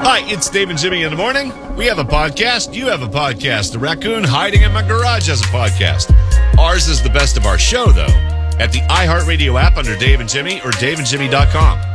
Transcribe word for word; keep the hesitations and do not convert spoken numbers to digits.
Hi, it's Dave and Jimmy in the morning. We have a podcast. You have a podcast. The raccoon hiding in my garage has a podcast. Ours is the best of our show, though, at the iHeartRadio app under Dave and Jimmy or dave and jimmy dot com.